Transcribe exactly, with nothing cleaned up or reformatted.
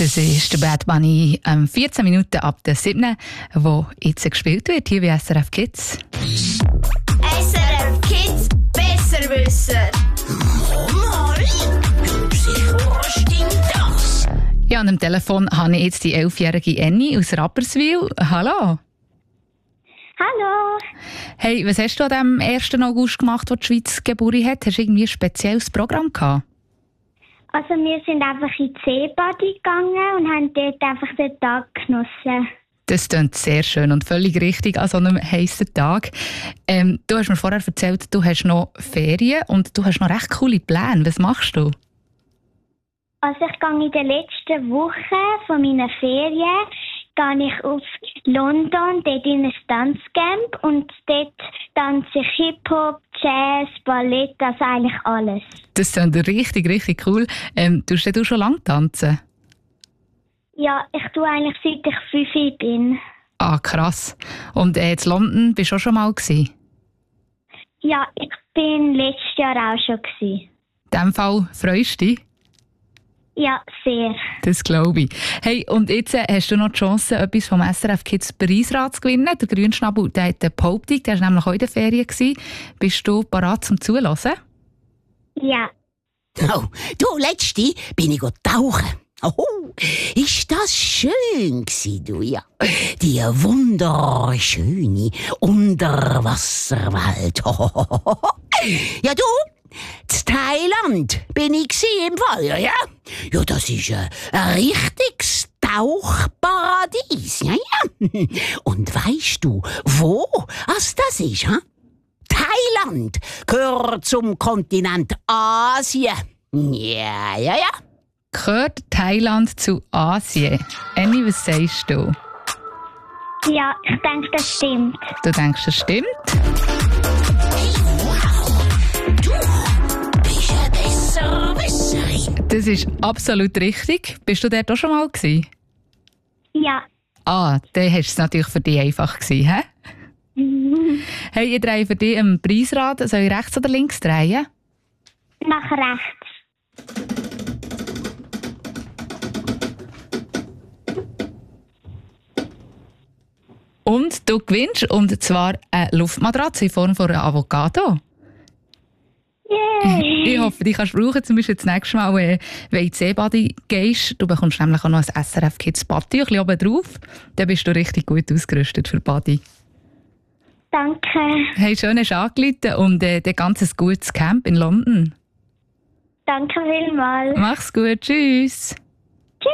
Das ist der Bad Bunny, ähm, vierzehn Minuten ab der siebten, wo jetzt gespielt wird, hier bei S R F Kids. S R F Kids besser wissen. Mama, sicher stimmt das. Ja, an dem Telefon habe ich jetzt die elfjährige Annie aus Rapperswil. Hallo. Hallo. Hey, was hast du an dem ersten August gemacht, wo die Schweiz Geburt hat? Hast du irgendwie ein spezielles Programm gehabt? Also wir sind einfach in die Seebody gegangen und haben dort einfach den Tag genossen. Das klingt sehr schön und völlig richtig an so einem heissen Tag. Ähm, du hast mir vorher erzählt, du hast noch Ferien und du hast noch recht coole Pläne. Was machst du? Also ich gehe in der letzten Woche von meinen Ferien gehe ich auf London, dort in ein Tanzcamp und dort tanze ich Hip-Hop, Jazz, Ballett, also eigentlich alles. Das klingt richtig, richtig cool. Ähm, tust du schon lange tanzen? Ja, ich tue eigentlich seit ich fünf bin. Ah, krass. Und äh, in London bist du auch schon mal gewesen? Ja, ich bin letztes Jahr auch schon gewesen. In diesem Fall freust du dich? Ja, sehr. Das glaube ich. Hey, und jetzt äh, hast du noch die Chance, etwas vom S R F Kids Preisrat zu gewinnen. Der Grünschnabel, der hat eine Behauptung, der war nämlich auch in den Ferien gewesen. Bist du bereit zum Zuhören? Ja. Oh, du, letzte bin ich tauchen. Oh, ist das schön gsi, du, ja. Die wunderschöne Unterwasserwelt. Ja, du, in Thailand bin ich gsi im Fall, ja, ja. Ja, das ist ein, ein richtiges Tauchparadies, ja, ja. Und weißt du, wo was das ist, ha? Thailand gehört zum Kontinent Asien. Ja, ja, ja. Gehört Thailand zu Asien? Annie, was sagst du? Ja, ich denke, das stimmt. Du denkst, das stimmt? Du bist ein Besserwisserin. Das ist absolut richtig. Bist du dort auch schon mal gewesen? Ja. Ah, dann war es natürlich für dich einfach gewesen, hä? Hey, ich drehe für dich einen Preisrad. Soll ich rechts oder links drehen? Nach rechts. Und du gewinnst, und zwar eine Luftmatratze in Form von einer Avocado. Yay! Ich hoffe, die kannst du brauchen, zum Beispiel das nächste Mal, wenn du in die Seebady gehst. Du bekommst nämlich auch noch ein S R F Kids Body, ein bisschen oben drauf. Dann bist du richtig gut ausgerüstet für Body. Danke. Hey, schön hast du angerufen und äh, ein ganz gutes Camp in London. Danke vielmals. Mach's gut, tschüss.